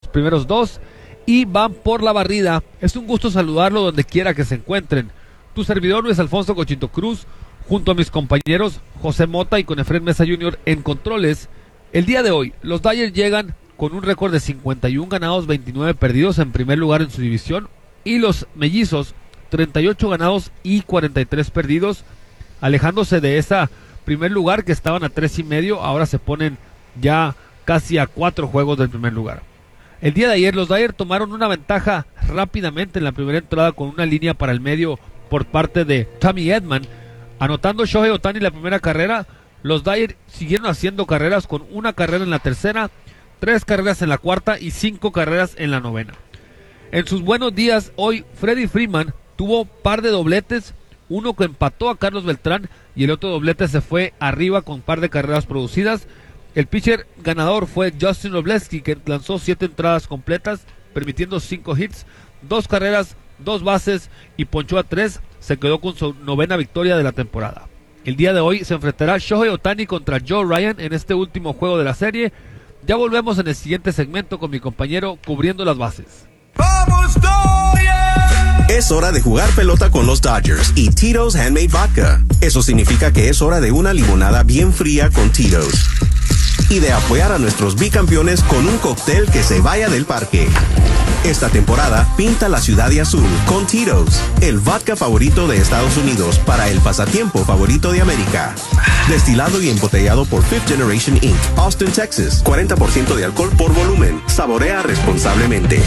primeros dos y van por la barrida. Es un gusto saludarlo donde quiera que se encuentren. Tu servidor Luis Alfonso Cochito Cruz, junto a mis compañeros José Mota y con Efraín Mesa Jr. en controles. El día de hoy, los Dodgers llegan con un récord de 51 ganados, 29 perdidos en primer lugar en su división, y los Mellizos 38 ganados y 43 perdidos, alejándose de ese primer lugar que estaban a 3.5, ahora se ponen ya casi a 4 juegos del primer lugar. El día de ayer los Dodgers tomaron una ventaja rápidamente en la primera entrada con una línea para el medio por parte de Tommy Edman, anotando Shohei Ohtani la primera carrera. Los Dodgers siguieron haciendo carreras con una carrera en la tercera, 3 carreras en la cuarta y 5 carreras en la novena. En sus buenos días hoy, Freddie Freeman tuvo par de dobletes, uno que empató a Carlos Beltrán y el otro doblete se fue arriba con par de carreras producidas. El pitcher ganador fue Justin Robleski, que lanzó 7 entradas completas, permitiendo 5 hits, 2 carreras, 2 bases y ponchó a 3. Se quedó con su 9ª victoria de la temporada. El día de hoy se enfrentará Shohei Ohtani contra Joe Ryan en este último juego de la serie. Ya volvemos en el siguiente segmento con mi compañero cubriendo las bases. ¡Vamos, Dodgers! Es hora de jugar pelota con los Dodgers y Tito's Handmade Vodka. Eso significa que es hora de una limonada bien fría con Tito's. Y de apoyar a nuestros bicampeones con un cóctel que se vaya del parque. Esta temporada, pinta la ciudad de azul con Tito's, el vodka favorito de Estados Unidos para el pasatiempo favorito de América. Destilado y embotellado por Fifth Generation Inc., Austin, Texas. 40% de alcohol por volumen. Saborea responsablemente.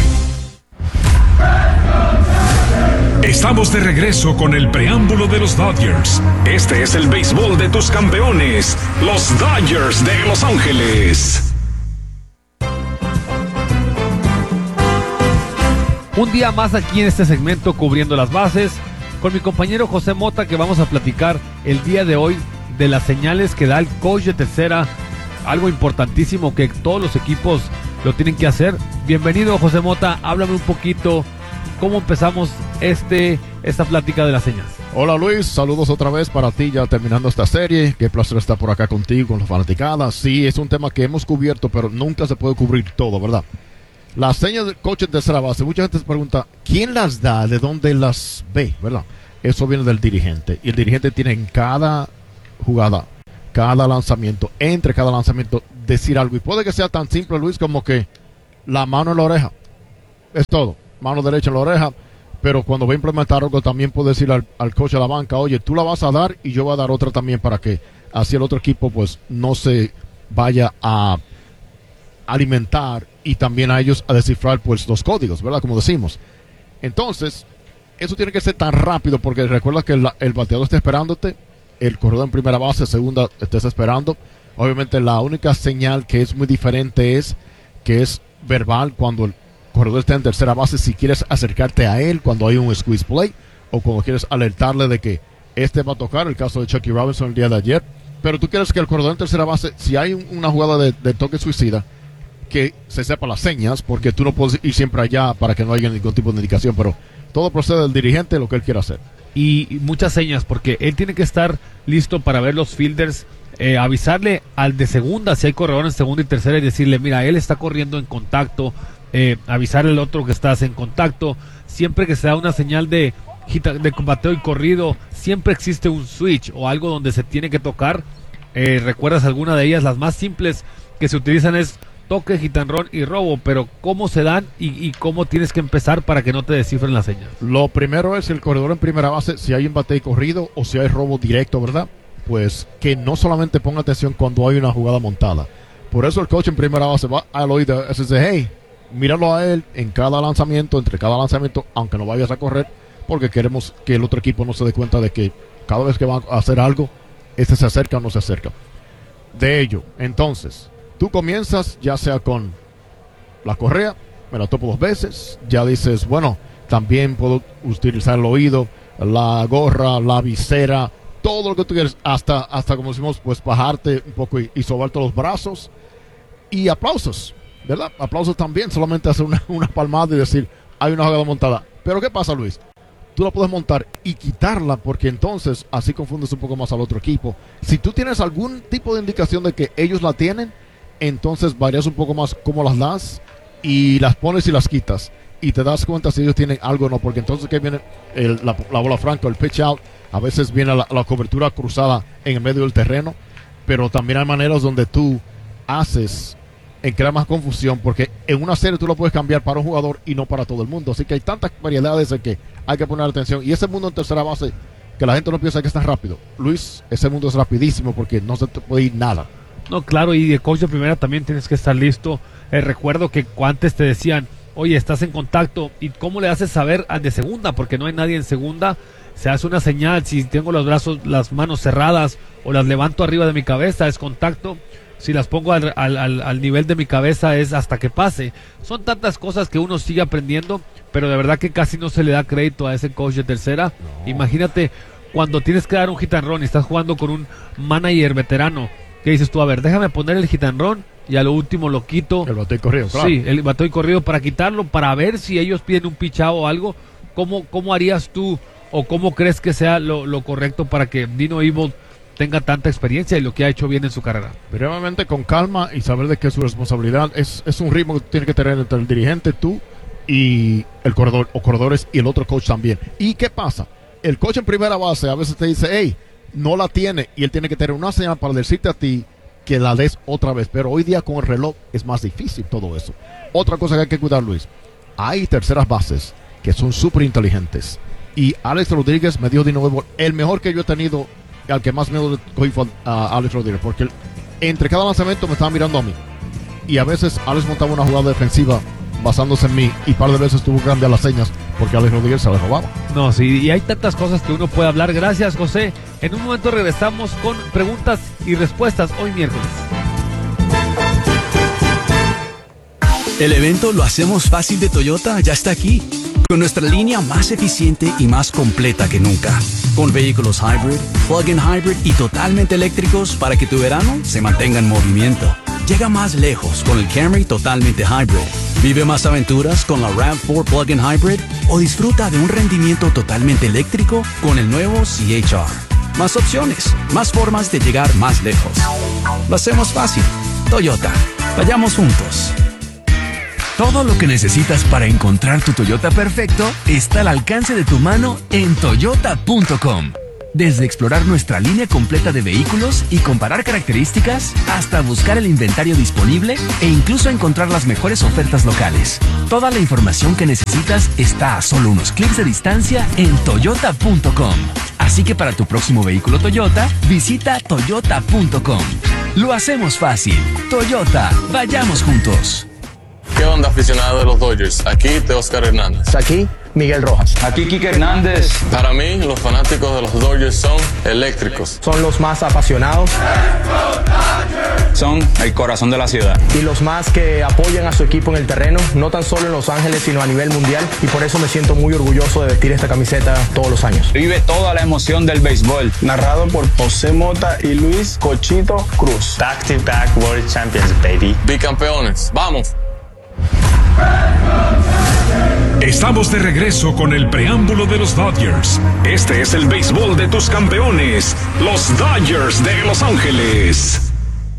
Estamos de regreso con el preámbulo de los Dodgers. Este es el béisbol de tus campeones, los Dodgers de Los Ángeles. Un día más aquí en este segmento cubriendo las bases con mi compañero José Mota, que vamos a platicar el día de hoy de las señales que da el coach de tercera, algo importantísimo que todos los equipos lo tienen que hacer. Bienvenido, José Mota, háblame un poquito cómo empezamos esta plática de las señas. Hola Luis, saludos otra vez para ti ya terminando esta serie. Qué placer estar por acá contigo con las fanaticadas. Sí, es un tema que hemos cubierto, pero nunca se puede cubrir todo, ¿verdad? Las señas del coach de tercera base, mucha gente se pregunta, ¿quién las da? ¿De dónde las ve? ¿Verdad? Eso viene del dirigente. Y el dirigente tiene en cada jugada, cada lanzamiento, entre cada lanzamiento, decir algo. Y puede que sea tan simple, Luis, como que la mano en la oreja. Es todo. Mano derecha en la oreja. Pero cuando va a implementar algo, también puede decir al coach de la banca, oye, tú la vas a dar y yo voy a dar otra también, para que así el otro equipo pues no se vaya a alimentar y también a ellos a descifrar pues los códigos, ¿verdad? Como decimos. Entonces, eso tiene que ser tan rápido, porque recuerda que el bateador está esperándote, el corredor en primera base, segunda, estés esperando. Obviamente la única señal que es muy diferente es que es verbal cuando el corredor está en tercera base, si quieres acercarte a él cuando hay un squeeze play o cuando quieres alertarle de que va a tocar, el caso de Chucky Robinson el día de ayer. Pero tú quieres que el corredor en tercera base, si hay una jugada de toque suicida, que se sepa las señas, porque tú no puedes ir siempre allá para que no haya ningún tipo de indicación, pero todo procede del dirigente, lo que él quiera hacer. Y muchas señas, porque él tiene que estar listo para ver los fielders, avisarle al de segunda si hay corredor en segunda y tercera y decirle, mira, él está corriendo en contacto, avisarle al otro que estás en contacto. Siempre que se da una señal de bateo y corrido, siempre existe un switch o algo donde se tiene que tocar. ¿Recuerdas alguna de ellas? Las más simples que se utilizan es toque, hit and run y robo, pero ¿cómo se dan y cómo tienes que empezar para que no te descifren las señas? Lo primero es el corredor en primera base, si hay un bateo y corrido o si hay robo directo, ¿verdad? Pues que no solamente ponga atención cuando hay una jugada montada. Por eso el coach en primera base va al oído, es decir, hey, míralo a él en cada lanzamiento, entre cada lanzamiento, aunque no vayas a correr, porque queremos que el otro equipo no se dé cuenta de que cada vez que van a hacer algo, se acerca o no se acerca. De ello, entonces, tú comienzas ya sea con la correa, me la topo 2 veces, ya dices, bueno, también puedo utilizar el oído, la gorra, la visera, todo lo que tú quieres, hasta como decimos, pues bajarte un poco y sobarte los brazos, y aplausos, ¿verdad? Aplausos también, solamente hacer una palmada y decir, hay una jugada montada. Pero ¿qué pasa, Luis? Tú la puedes montar y quitarla, porque entonces así confundes un poco más al otro equipo. Si tú tienes algún tipo de indicación de que ellos la tienen, entonces varías un poco más cómo las das y las pones y las quitas y te das cuenta si ellos tienen algo o no, porque entonces que viene la bola franca, el pitch out, a veces viene la cobertura cruzada en el medio del terreno, pero también hay maneras donde tú haces en crear más confusión, porque en una serie tú lo puedes cambiar para un jugador y no para todo el mundo, así que hay tantas variedades en que hay que poner atención, y ese mundo en tercera base que la gente no piensa que es tan rápido, Luis, ese mundo es rapidísimo porque no se te puede ir nada. No, claro, y de coach de primera también tienes que estar listo. Recuerdo que antes te decían, oye, estás en contacto, ¿y cómo le haces saber al de segunda? Porque no hay nadie en segunda, se hace una señal, si tengo los brazos, las manos cerradas o las levanto arriba de mi cabeza es contacto, si las pongo al nivel de mi cabeza es hasta que pase. Son tantas cosas que uno sigue aprendiendo, pero de verdad que casi no se le da crédito a ese coach de tercera. No. Imagínate cuando tienes que dar un hit and run y estás jugando con un manager veterano, que dices tú, a ver, déjame poner el hit and run y a lo último lo quito. El bateo y corrido, claro. Sí, el bateo y corrido para quitarlo, para ver si ellos piden un pitchado o algo. ¿Cómo harías tú o cómo crees que sea lo correcto para que Dino Evil tenga tanta experiencia y lo que ha hecho bien en su carrera? Brevemente, con calma y saber de que es su responsabilidad. Es un ritmo que tiene que tener entre el dirigente, tú y el corredor o corredores y el otro coach también. ¿Y qué pasa? El coach en primera base a veces te dice, hey, no la tiene, y él tiene que tener una señal para decirte a ti que la des otra vez, pero hoy día con el reloj es más difícil todo eso. Otra cosa que hay que cuidar, Luis, hay terceras bases que son súper inteligentes, y Alex Rodríguez me dio de nuevo el mejor que yo he tenido, al que más miedo le cogí fue a Alex Rodríguez, porque entre cada lanzamiento me estaba mirando a mí, y a veces Alex montaba una jugada defensiva basándose en mí, y un par de veces tuvo que cambiar las señas porque Alex Rodríguez se las robaba. No, sí, y hay tantas cosas que uno puede hablar. Gracias, José. En un momento regresamos con preguntas y respuestas hoy miércoles. El evento Lo Hacemos Fácil de Toyota ya está aquí, con nuestra línea más eficiente y más completa que nunca, con vehículos hybrid, plug-in hybrid y totalmente eléctricos para que tu verano se mantenga en movimiento. Llega más lejos con el Camry totalmente hybrid. Vive más aventuras con la RAV4 Plug-in Hybrid o disfruta de un rendimiento totalmente eléctrico con el nuevo CHR. Más opciones, más formas de llegar más lejos. Lo hacemos fácil. Toyota. Vayamos juntos. Todo lo que necesitas para encontrar tu Toyota perfecto está al alcance de tu mano en toyota.com. Desde explorar nuestra línea completa de vehículos y comparar características, hasta buscar el inventario disponible e incluso encontrar las mejores ofertas locales. Toda la información que necesitas está a solo unos clics de distancia en toyota.com. Así que para tu próximo vehículo Toyota, visita toyota.com. Lo hacemos fácil. Toyota, vayamos juntos. ¿Qué onda, aficionado de los Dodgers? Aquí Teóscar Hernández. Aquí Miguel Rojas. Aquí Kike Hernández. Para mí, los fanáticos de los Dodgers son eléctricos. Son los más apasionados. Son el corazón de la ciudad. Y los más que apoyan a su equipo en el terreno, no tan solo en Los Ángeles, sino a nivel mundial. Y por eso me siento muy orgulloso de vestir esta camiseta todos los años. Vive toda la emoción del béisbol. Narrado por José Mota y Luis Cochito Cruz. Back-to-back World Champions, baby. Bicampeones. ¡Vamos! Estamos de regreso con el preámbulo de los Dodgers. Este es el béisbol de tus campeones, los Dodgers de Los Ángeles.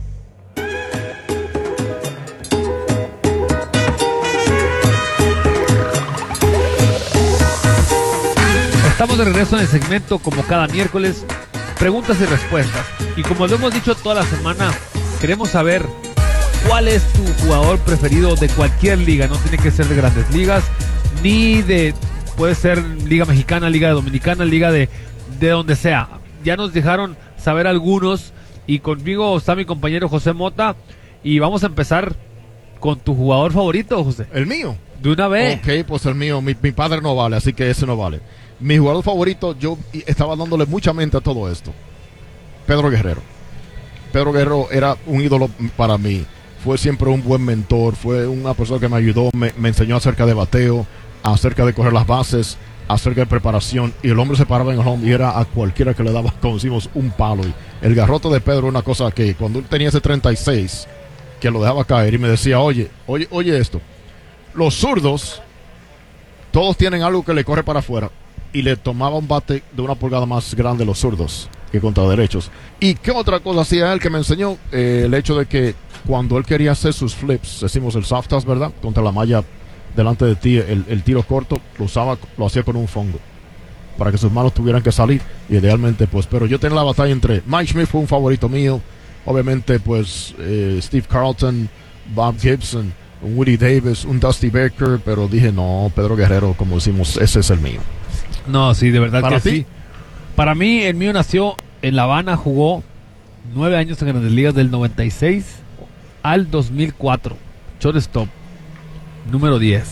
Estamos de regreso en el segmento, como cada miércoles, preguntas y respuestas. Y como lo hemos dicho toda la semana, queremos saber cuál es tu jugador preferido de cualquier liga. No tiene que ser de Grandes Ligas, ni de, puede ser Liga Mexicana, Liga Dominicana, Liga de donde sea. Ya nos dejaron saber algunos, y conmigo está mi compañero José Mota, y vamos a empezar con tu jugador favorito, José. ¿El mío? De una vez. Ok, pues el mío, mi padre no vale, así que ese no vale. Mi jugador favorito, yo estaba dándole mucha mente a todo esto. Pedro Guerrero. Pedro Guerrero era un ídolo para mí. Fue siempre un buen mentor, fue una persona que me ayudó, me enseñó acerca de bateo, acerca de correr las bases, acerca de preparación, y el hombre se paraba en el home y era a cualquiera que le daba, como decimos, un palo. Y el garrote de Pedro, una cosa que cuando él tenía ese 36, que lo dejaba caer y me decía, oye esto, los zurdos, todos tienen algo que le corre para afuera, y le tomaba un bate de una pulgada más grande los zurdos que contra derechos. ¿Y qué otra cosa hacía él que me enseñó? El hecho de que cuando él quería hacer sus flips, decimos el soft toss, ¿verdad? Contra la malla delante de ti, el tiro corto, lo hacía con un fongo, para que sus manos tuvieran que salir, idealmente, pues. Pero yo tenía la batalla entre Mike Schmidt, fue un favorito mío, obviamente, pues, Steve Carlton, Bob Gibson, un Woody Davis, un Dusty Baker, pero dije, no, Pedro Guerrero, como decimos, ese es el mío. No, sí, de verdad ¿Para que ti? sí. Para mí, el mío nació en La Habana, jugó 9 años en Grandes Ligas, del 96 al 2004. Shortstop, número 10.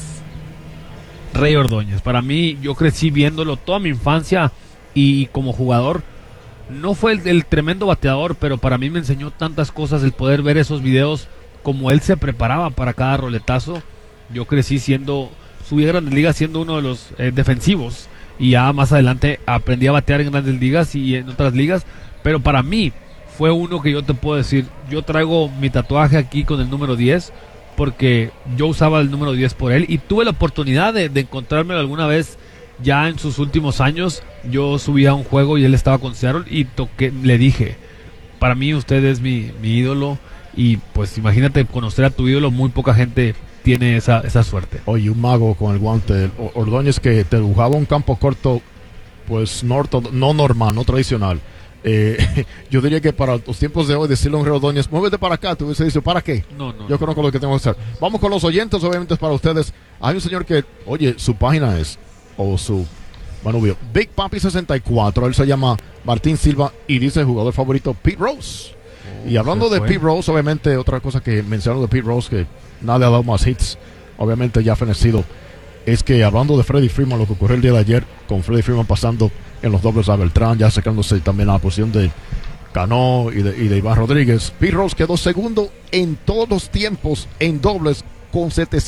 Rey Ordóñez. Para mí, yo crecí viéndolo toda mi infancia y como jugador. No fue el tremendo bateador, pero para mí me enseñó tantas cosas el poder ver esos videos, como él se preparaba para cada roletazo. Yo crecí subí a Grandes Ligas siendo uno de los defensivos, y ya más adelante aprendí a batear en Grandes Ligas y en otras ligas, pero para mí fue uno que yo te puedo decir, yo traigo mi tatuaje aquí con el número 10, porque yo usaba el número 10 por él, y tuve la oportunidad de encontrármelo alguna vez ya en sus últimos años. Yo subí a un juego y él estaba con Seattle y le dije, para mí usted es mi ídolo. Y pues imagínate conocer a tu ídolo, muy poca gente tiene esa suerte. Oye, un mago con el guante. Ordóñez, que te dibujaba un campo corto, pues no normal, no tradicional. Yo diría que para los tiempos de hoy, decirle a un Rey Ordóñez, muévete para acá, tú hubiese dicho, ¿para qué? No. Yo conozco lo que tengo que hacer. Vamos con los oyentes, obviamente es para ustedes. Hay un señor que, oye, su página es, Manubio, Big Papi 64, él se llama Martín Silva y dice jugador favorito Pete Rose. Y hablando de Pete Rose, obviamente otra cosa que menciono de Pete Rose, que nadie ha dado más hits, obviamente ya fenecido, es que hablando de Freddie Freeman, lo que ocurrió el día de ayer, con Freddie Freeman pasando en los dobles a Beltrán, ya sacándose también a la posición de Cano y de Iván Rodríguez, Pete Rose quedó segundo en todos los tiempos en dobles con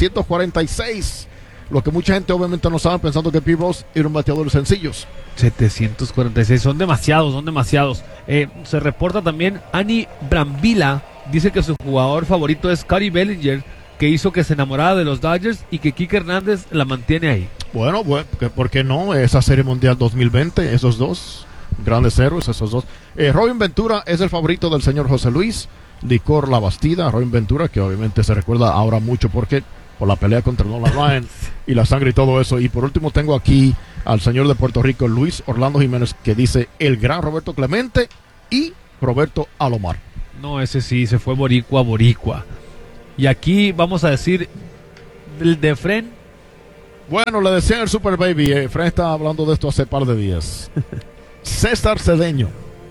746. Lo que mucha gente obviamente no sabe, pensando que Pete Rose era un bateador de sencillos. 746, son demasiados. Se reporta también, Ani Brambila dice que su jugador favorito es Cody Bellinger, que hizo que se enamorara de los Dodgers y que Kike Hernández la mantiene ahí. Bueno, ¿por qué no? Esa Serie Mundial 2020, esos dos grandes héroes, esos dos. Robin Ventura es el favorito del señor José Luis Licor La Bastida. Robin Ventura, que obviamente se recuerda ahora mucho porque por la pelea contra Nolan Ryan y la sangre y todo eso. Y por último tengo aquí al señor de Puerto Rico, Luis Orlando Jiménez, que dice el gran Roberto Clemente y Roberto Alomar. No, ese sí, se fue boricua. Y aquí vamos a decir el de Fren. Bueno, le decían el Super Baby. Fren estaba hablando de esto hace par de días. César Cedeño.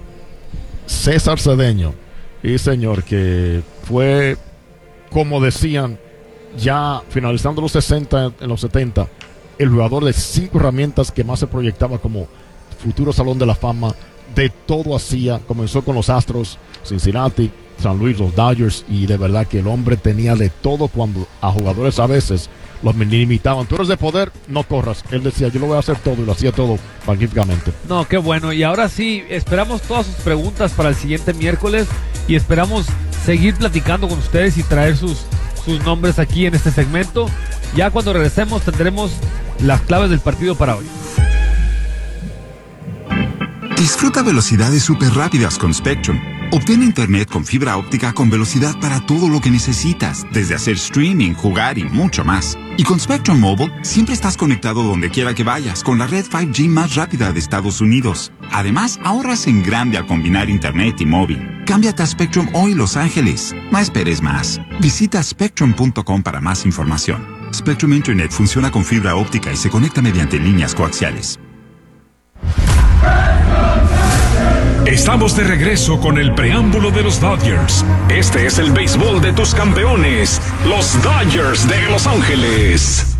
Y señor, que fue, como decían, ya finalizando los 60, en los 70, el jugador de 5 herramientas que más se proyectaba como futuro Salón de la Fama. De todo hacía. Comenzó con los Astros, Cincinnati, San Luis, los Dodgers, y de verdad que el hombre tenía de todo, cuando a jugadores a veces los limitaban. Tú eres de poder, no corras. Él decía, yo lo voy a hacer todo, y lo hacía todo magníficamente. No, qué bueno. Y ahora sí, esperamos todas sus preguntas para el siguiente miércoles, y esperamos seguir platicando con ustedes y traer sus nombres aquí en este segmento. Ya cuando regresemos tendremos las claves del partido para hoy. Disfruta velocidades súper rápidas con Spectrum. Obtén internet con fibra óptica con velocidad para todo lo que necesitas, desde hacer streaming, jugar y mucho más. Y con Spectrum Mobile, siempre estás conectado donde quiera que vayas, con la red 5G más rápida de Estados Unidos. Además, ahorras en grande al combinar internet y móvil. Cámbiate a Spectrum hoy, Los Ángeles. No esperes más. Visita Spectrum.com para más información. Spectrum Internet funciona con fibra óptica y se conecta mediante líneas coaxiales. Estamos de regreso con el preámbulo de los Dodgers. Este es el béisbol de tus campeones, los Dodgers de Los Ángeles.